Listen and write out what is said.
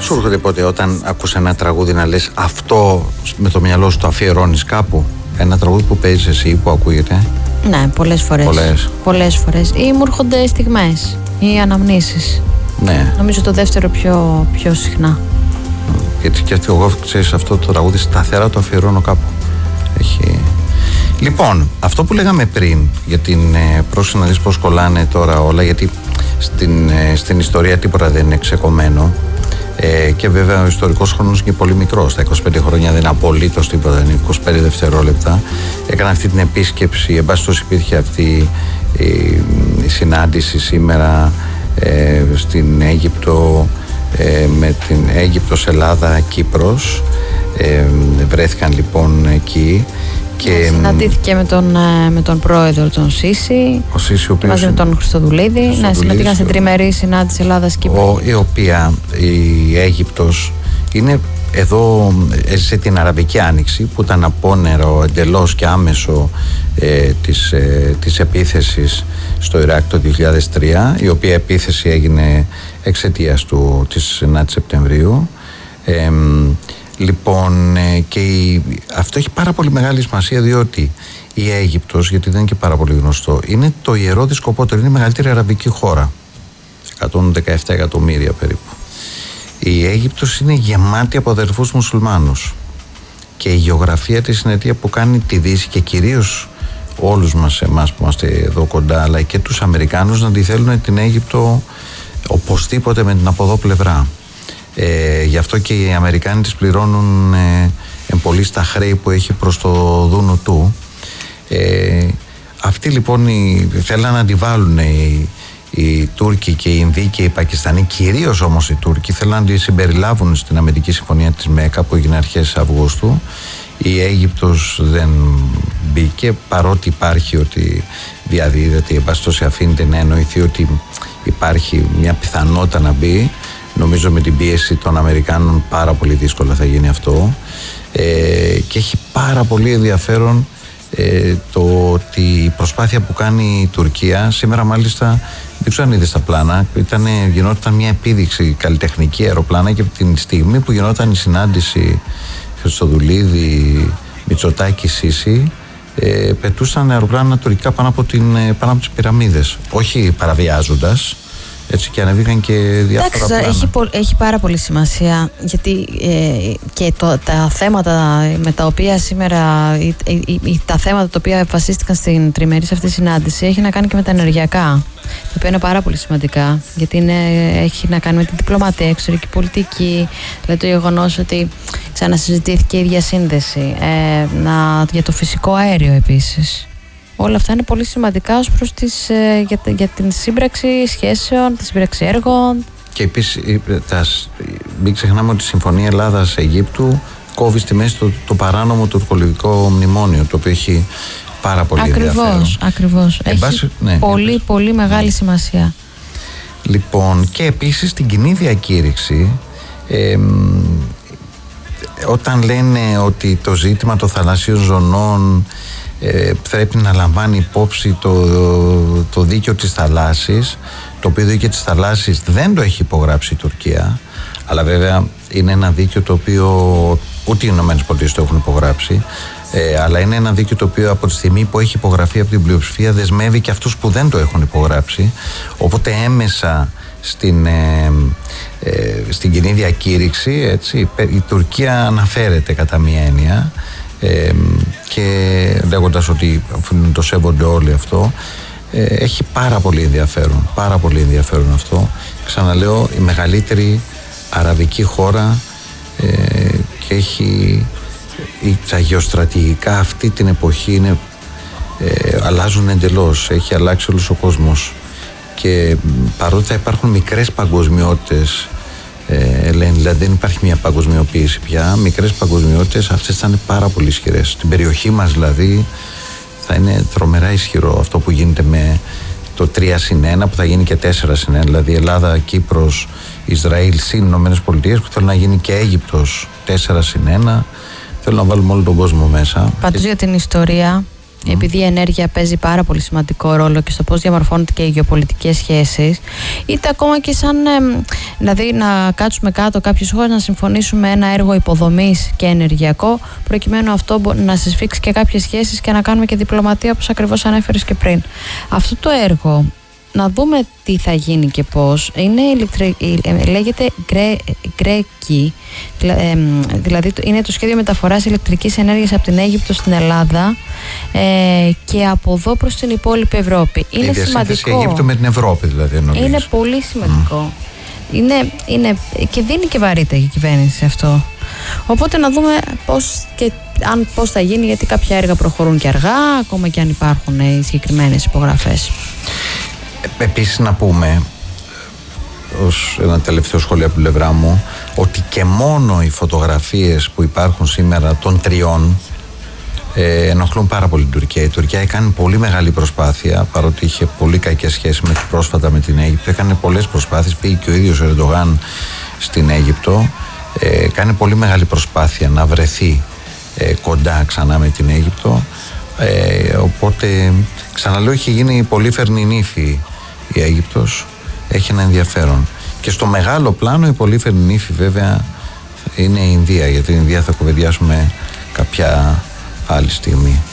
σου έρχονται ποτέ όταν ακούς ένα τραγούδι να λες αυτό με το μυαλό σου το αφιερώνεις κάπου? Ένα τραγούδι που παίζεις εσύ, που ακούγεται? Ναι, πολλές φορές. Πολλές φορές. Ή μου έρχονται στιγμές ή αναμνήσεις. Ναι. Νομίζω το δεύτερο πιο συχνά. Γιατί και εγώ, ξέρεις, αυτό το τραγούδι σταθερά το αφιερώνω κάπου. Λοιπόν, αυτό που λέγαμε πριν για την πρόσεχε να δεις πώς κολλάνε τώρα όλα, γιατί στην ιστορία τίποτα δεν είναι ξεκομμένο, και βέβαια ο ιστορικός χρόνος είναι πολύ μικρός. Τα 25 χρόνια δεν είναι απολύτως τίποτα, είναι 25 δευτερόλεπτα. Έκανα αυτή την επίσκεψη, εν πάση περιπτώσει υπήρχε αυτή η συνάντηση σήμερα στην Αίγυπτο, με την Αίγυπτος, Ελλάδα, Κύπρος. Βρέθηκαν λοιπόν εκεί και συναντήθηκε με τον πρόεδρο τον Σίση, ο Σίση, ο οποίος μαζί με τον Χριστοδουλίδη. Ναι, συμμετείχαν στην τριμερή συνάντηση Ελλάδα-Κύπρου. Η οποία η Αίγυπτος είναι εδώ, έζησε την Αραβική Άνοιξη που ήταν απόνερο εντελώς και άμεσο της επίθεσης στο Ιράκ το 2003, η οποία επίθεση έγινε εξαιτίας της 9 Σεπτεμβρίου. Λοιπόν, και αυτό έχει πάρα πολύ μεγάλη σημασία, διότι η Αίγυπτος, γιατί δεν είναι και πάρα πολύ γνωστό, είναι το ιερό δισκοπότερο, είναι η μεγαλύτερη αραβική χώρα, 117 εκατομμύρια περίπου. Η Αίγυπτος είναι γεμάτη από αδερφούς μουσουλμάνους και η γεωγραφία της είναι αιτία που κάνει τη Δύση και κυρίως όλους μας, εμάς που είμαστε εδώ κοντά, αλλά και τους Αμερικάνους, να τη θέλουν την Αίγυπτο οπωσδήποτε με την από εδώ πλευρά. Γι' αυτό και οι Αμερικάνοι τις πληρώνουν πολύ στα χρέη που έχει προς το δούνο του. Αυτοί λοιπόν θέλαν να τη βάλουν οι Τούρκοι και οι Ινδοί και οι Πακιστανοί, κυρίως όμως οι Τούρκοι, θέλαν να τη συμπεριλάβουν στην Αμερική Συμφωνία της Μέκα που έγινε αρχές Αυγούστου. Η Αίγυπτος δεν μπήκε, παρότι υπάρχει ότι διαδίδεται, η παστόση αφήνεται να εννοηθεί ότι υπάρχει μια πιθανότητα να μπει. Νομίζω με την πίεση των Αμερικάνων πάρα πολύ δύσκολα θα γίνει αυτό, και έχει πάρα πολύ ενδιαφέρον το ότι η προσπάθεια που κάνει η Τουρκία σήμερα, μάλιστα δεν ξέρω αν είδες τα πλάνα, γινόταν μια επίδειξη καλλιτεχνική αεροπλάνα, και από την στιγμή που γινόταν η συνάντηση Χριστοδουλίδη, Μητσοτάκη, Σίση, πετούσαν αεροπλάνα τουρκικά πάνω από τις πυραμίδες, όχι παραβιάζοντας, έτσι, και ανεβήκαν και διάφορα πλάνα. Έχει πάρα πολύ σημασία, γιατί και τα θέματα με τα οποία σήμερα, τα θέματα τα οποία αποφασίστηκαν στην τριμερή σε αυτή τη συνάντηση, έχει να κάνει και με τα ενεργειακά, τα οποία είναι πάρα πολύ σημαντικά, γιατί έχει να κάνει με την διπλωματία, εξωτερική πολιτική, δηλαδή το γεγονός ότι ξανασυζητήθηκε η διασύνδεση, για το φυσικό αέριο επίσης. Όλα αυτά είναι πολύ σημαντικά ως προς για την σύμπραξη σχέσεων, τη σύμπραξη έργων. Και επίσης μην ξεχνάμε ότι η Συμφωνία Ελλάδας-Αιγύπτου κόβει στη μέση το παράνομο τουρκολιβικό μνημόνιο, το οποίο έχει πάρα πολύ ενδιαφέρον. Ακριβώς. Έχει πολύ μεγάλη σημασία. Λοιπόν, και επίσης την κοινή διακήρυξη, όταν λένε ότι το ζήτημα των θαλασσίων ζωνών πρέπει να λαμβάνει υπόψη το δίκαιο της θαλάσσης, το οποίο δίκαιο της θαλάσσης δεν το έχει υπογράψει η Τουρκία, αλλά βέβαια είναι ένα δίκαιο το οποίο ούτε οι ΗΠΑ το έχουν υπογράψει, αλλά είναι ένα δίκαιο το οποίο από τη στιγμή που έχει υπογραφεί από την πλειοψηφία δεσμεύει και αυτούς που δεν το έχουν υπογράψει, οπότε έμεσα στην κοινή διακήρυξη, έτσι, η Τουρκία αναφέρεται κατά μία έννοια, και λέγοντας ότι το σέβονται όλοι αυτό. Έχει πάρα πολύ ενδιαφέρον αυτό. Ξαναλέω, η μεγαλύτερη αραβική χώρα, και έχει τα γεωστρατηγικά αυτή την εποχή αλλάζουν εντελώς, έχει αλλάξει όλος ο κόσμος, και παρότι θα υπάρχουν μικρές παγκοσμιότητες, δηλαδή δεν υπάρχει μια παγκοσμιοποίηση πια, μικρές παγκοσμιότητες, αυτές θα είναι πάρα πολύ ισχυρές. Στην περιοχή μας δηλαδή θα είναι τρομερά ισχυρό αυτό που γίνεται με το 3+1 που θα γίνει και 4+1, δηλαδή Ελλάδα, Κύπρος, Ισραήλ συν Ηνωμένες Πολιτείες, που θέλουν να γίνει και Αίγυπτος 4+1, θέλουν να βάλουμε όλο τον κόσμο μέσα. Πάντως για την ιστορία επειδή η ενέργεια παίζει πάρα πολύ σημαντικό ρόλο και στο πώς διαμορφώνονται και οι γεωπολιτικές σχέσεις, είτε ακόμα και σαν δηλαδή να κάτσουμε κάτω κάποιες χώρες να συμφωνήσουμε ένα έργο υποδομής και ενεργειακό, προκειμένου αυτό να συσφίξει και κάποιες σχέσεις και να κάνουμε και διπλωματία, όπως ακριβώς ανέφερες και πριν. Αυτό το έργο, να δούμε τι θα γίνει και πώς, λέγεται GREKI, δηλαδή είναι το σχέδιο μεταφοράς ηλεκτρικής ενέργειας από την Αίγυπτο στην Ελλάδα και από εδώ προς την υπόλοιπη Ευρώπη. Είναι σημαντικό. Η Αίγυπτο με την Ευρώπη δηλαδή εννοείς. Είναι πολύ σημαντικό. Είναι, και δίνει και βαρύτητα η κυβέρνηση σε αυτό. Οπότε να δούμε πώς θα γίνει, γιατί κάποια έργα προχωρούν και αργά, ακόμα και αν υπάρχουν οι συγκεκριμένες υπογραφές. Επίσης να πούμε, ως ένα τελευταίο σχόλιο από την πλευρά μου, ότι και μόνο οι φωτογραφίες που υπάρχουν σήμερα των τριών ενοχλούν πάρα πολύ την Τουρκία. Η Τουρκία έκανε πολύ μεγάλη προσπάθεια, παρότι είχε πολύ κακές σχέσεις πρόσφατα με την Αίγυπτο. Έκανε πολλές προσπάθειες, πήγε και ο ίδιος ο Ερντογάν στην Αίγυπτο. Κάνει πολύ μεγάλη προσπάθεια να βρεθεί κοντά ξανά με την Αίγυπτο. Οπότε ξαναλέω, έχει γίνει πολύ φερνινήφη η Αίγυπτος, έχει ένα ενδιαφέρον. Και στο μεγάλο πλάνο η πολύ φερνινήφη βέβαια είναι η Ινδία, γιατί την Ινδία θα κουβεντιάσουμε κάποια άλλη στιγμή.